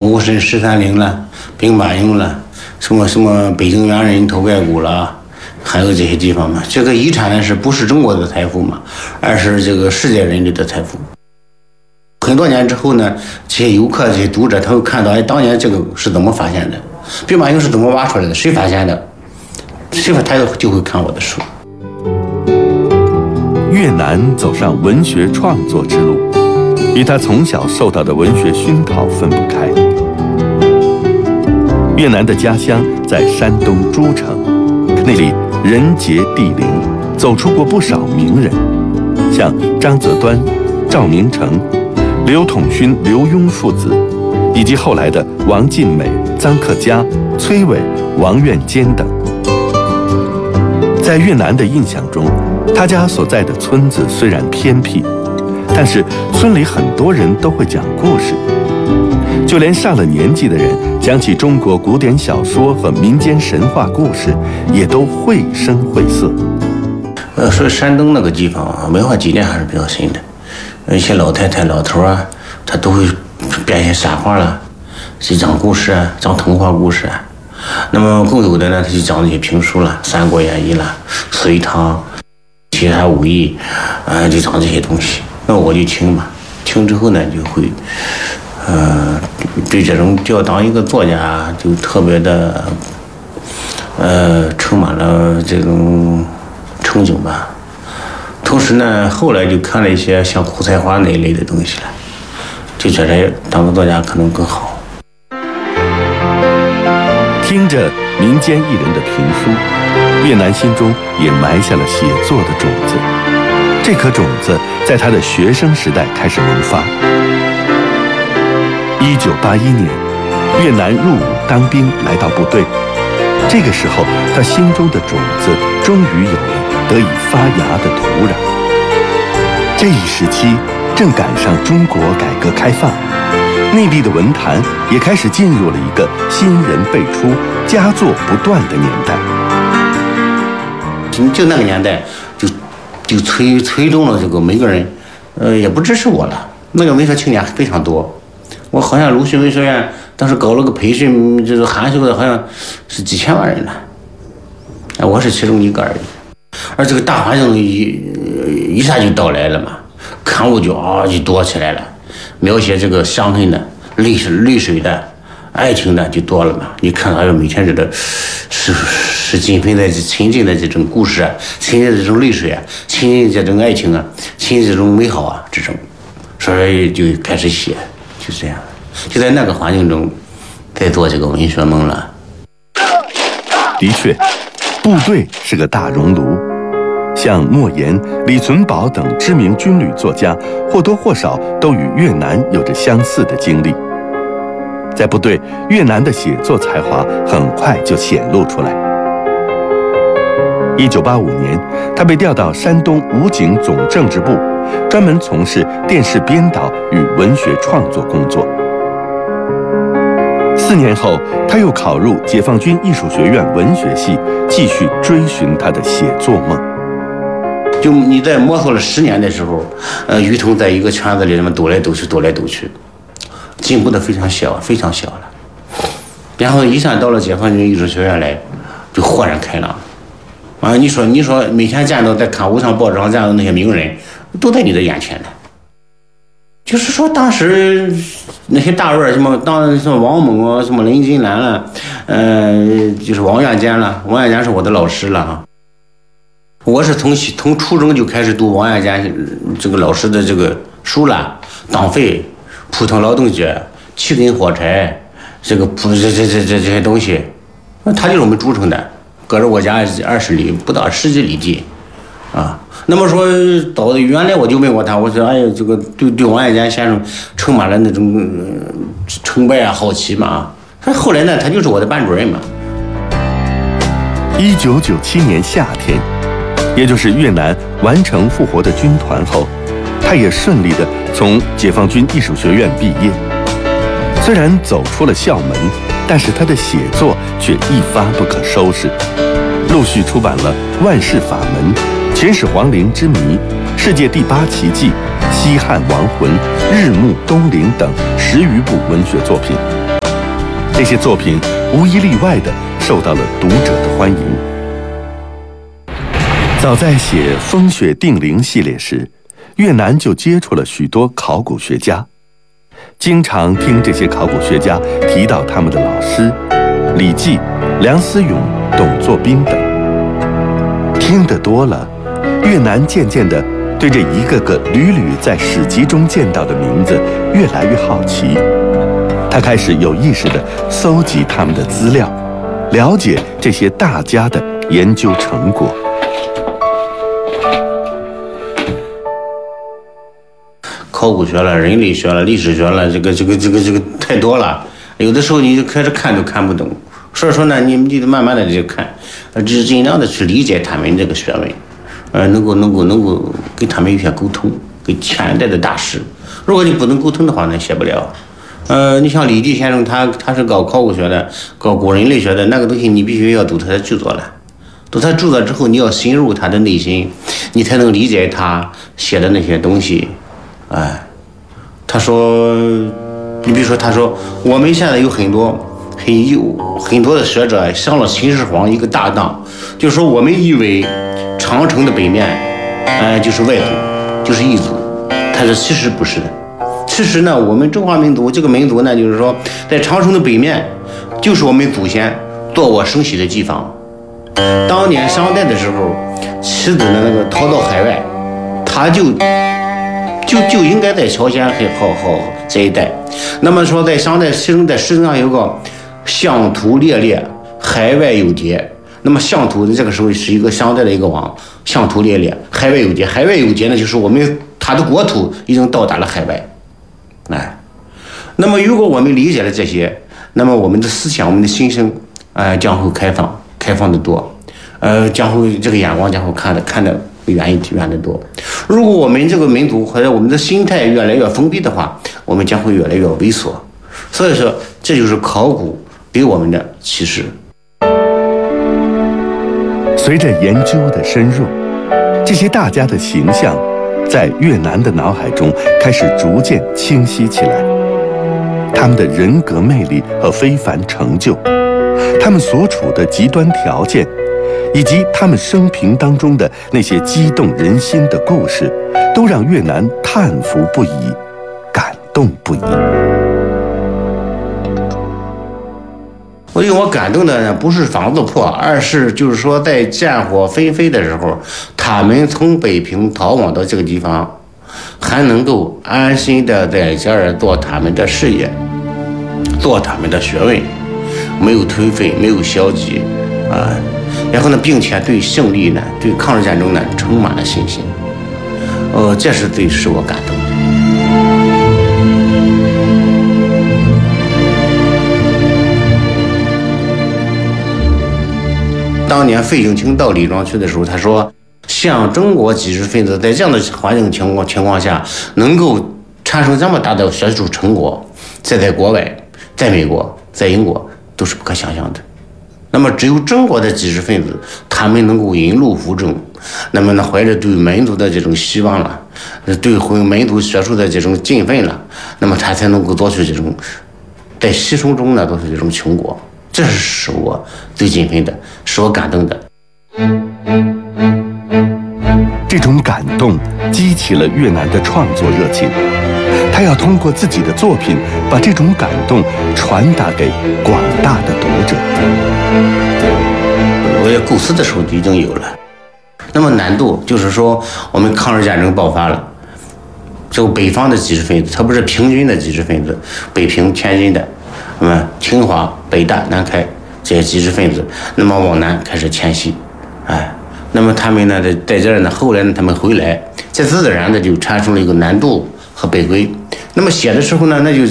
谋神13陵了，兵马俑了，什么北京猿人头盖骨了，还有这些地方嘛。这个遗产呢，是不是中国的财富嘛，而是这个世界人类的财富。很多年之后呢，这些游客、这些读者，他会看到，哎，当年这个是怎么发现的？兵马俑是怎么挖出来的？谁发现的？他就会看我的书。 越南走上文学创作之路，与他从小受到的文学熏陶分不开。越南的家乡在山东诸城，那里人杰地灵，走出过不少名人，像张择端、赵明诚、刘统勋、刘墉父子，以及后来的王尽美、臧克家、崔伟、王愿坚等。在越南的印象中，他家所在的村子虽然偏僻，但是村里很多人都会讲故事，就连上了年纪的人讲起中国古典小说和民间神话故事，也都绘声绘色。 所以山东那个地方啊，文化积淀还是比较深的。一些老太太、老头啊，他都会编一些傻话了，去讲故事啊，讲童话故事啊。那么更有的呢，他就讲那些评书了，《三国演义》了，隋唐、其他武艺，就讲这些东西。那我就听嘛，听之后呢，就会，对这种就要当一个作家，就特别的，充满了这种憧憬吧。同时呢，后来就看了一些像胡才华那一类的东西了，就觉得当个作家可能更好。 听着民间艺人的评书，越南心中也埋下了写作的种子。这颗种子在他的学生时代开始萌发。1981年，越南入伍当兵，来到部队。这个时候，他心中的种子终于有了得以发芽的土壤。这一时期正赶上中国改革开放，内地的文坛也开始进入了一个新人辈出、佳作不断的年代。 就那个年代，就催动了这个每个人，也不只是我了。那个文学青年非常多，我好像鲁迅文学院当时搞了个培训，就是函授的，好像是几千万人呢。我是其中一个而已。而这个大环境一下就到来了嘛，刊物就多起来了。描写这个伤痕的、泪水的、爱情的就多了嘛。你看到每天这个是浸泡在亲近的这种故事啊，亲近的这种泪水啊，亲近这种爱情啊，亲近这种美好啊，这种，所以就开始写，就这样，就在那个环境中，在做这个文学梦了。 的确，部队是个大熔炉。像莫言、李存葆等知名军旅作家，或多或少都与越南有着相似的经历。在部队，越南的写作才华很快就显露出来。1985年，他被调到山东武警总政治部，专门从事电视编导与文学创作工作。4年后，他又考入解放军艺术学院文学系，继续追寻他的写作梦。 就你在摸索了10年的时候，鱼头在一个圈子里这么抖来抖去，进步的非常小了。然后一下到了解放军艺术学院来，就豁然开朗。你说每天见到在刊物上、报纸上见到那些名人，都在你的眼前呢。就是说，当时那些大腕什么王蒙啊，什么林金兰了，就是王愿坚了。王愿坚是我的老师了啊。我是从初中就开始读王愿坚这个老师的这个书了，党费、普通劳动节、7根火柴，这些东西，他就是我们组成的，隔着我家20里不到10几里地，啊。那么说原来我就问过他，我说哎呀，这个对王愿坚先生充满了那种崇拜啊、好奇嘛。后来呢，他就是我的班主任嘛。 1997年夏天。也就是越南完成复活的军团后，他也顺利地从解放军艺术学院毕业。虽然走出了校门，但是他的写作却一发不可收拾，陆续出版了《万世法门》《秦始皇陵之谜》《世界第8奇迹》《西汉亡魂》《日暮东陵》等10余部文学作品。 这些作品无一例外地受到了读者的欢迎。早在写《风雪定陵》系列时，越南就接触了许多考古学家，经常听这些考古学家提到他们的老师李济、梁思永、董作宾等。听得多了，越南渐渐地对这一个个屡屡在史籍中见到的名字越来越好奇。他开始有意识地搜集他们的资料，了解这些大家的研究成果。 考古学了、人类学了、历史学了，这个太多了。有的时候你就开始看都看不懂，所以说呢，你得慢慢的去看，尽量的去理解他们这个学问，能够跟他们有些沟通，跟前代的大师。如果你不能沟通的话呢，写不了。你像李济先生，他是搞考古学的，搞古人类学的，那个东西你必须要读他的著作了。读他著作之后，你要深入他的内心，你才能理解他写的那些东西。他说，你比如说，他说我们现在有很多的学者上了秦始皇一个大当，就是说我们以为长城的北面，就是外族，就是异族。他说其实不是的，其实呢，我们中华民族这个民族呢，就是说在长城的北面，就是我们祖先坐卧生息的地方。当年商代的时候，棋子的那个逃到海外，他就应该在朝鲜好这一带。那么说在商代其中在诗中上有个乡土猎猎，海外有节。那么乡土这个时候是一个商代的一个王，乡土猎猎，海外有节。海外有节呢，就是他的国土已经到达了海外。那么如果我们理解了这些，那么我们的思想、我们的心声，将会开放得多，将会这个眼光将会看得远得多。如果我们这个民族或者我们的心态越来越封闭的话，我们将会越来越猥琐。所以说，这就是考古给我们的启示。 随着研究的深入，这些大家的形象在越南的脑海中开始逐渐清晰起来。他们的人格魅力和非凡成就，他们所处的极端条件，以及他们生平当中的那些激动人心的故事，都让越南叹服不已，感动不已。 我感动的呢，不是房子破，而是就是说在战火纷飞的时候，他们从北平逃往到这个地方，还能够安心的在这儿做他们的事业，做他们的学问，没有颓废，没有消极然后呢，并且对胜利呢，对抗日战争呢，充满了信心。这是最使我感动的。当年费永清到李庄去的时候，他说，像中国知识分子在这样的环境情况下，能够产生这么大的学术成果，在国外，在美国，在英国都是不可想象的。那么只有中国的知识分子，他们能够引路扶正，那么呢，怀着对民族的这种希望了，对民族学术的这种振奋了，那么他才能够做出这种在牺牲中呢做出这种成果。这是使我最振奋的，使我感动的。 这种感动激起了越南的创作热情，他要通过自己的作品把这种感动传达给广大的读者。 我也构思的时候就已经有了。那么难度就是说，我们抗日战争爆发了，这个北方的知识分子，特别是平均的知识分子，北平、天津的，那么清华、北大、南开这些知识分子，那么往南开始迁徙，那么他们呢，在这儿呢，后来呢，他们回来，这自然的就产生了一个南渡和北归。那么写的时候呢，那就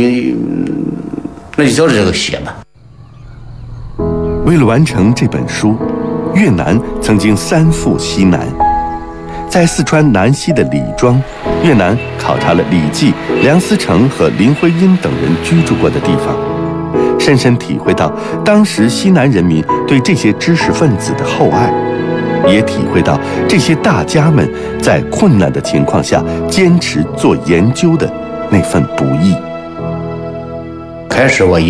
照着这个写吧。 为了完成这本书，越南曾经3赴西南，在四川南溪的李庄，越南考察了李济、梁思成和林徽因等人居住过的地方，深深体会到当时西南人民对这些知识分子的厚爱，也体会到这些大家们在困难的情况下坚持做研究的那份不易。 开始我